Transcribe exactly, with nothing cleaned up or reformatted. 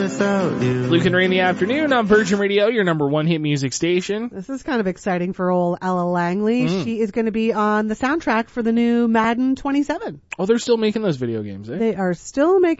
without you. Luke and Ray in the afternoon on Virgin Radio, your number one hit music station. This is kind of exciting for old Ella Langley. Mm. She is going to be on the soundtrack for the new Madden twenty-seven. Oh, they're still making those video games, eh? They are still making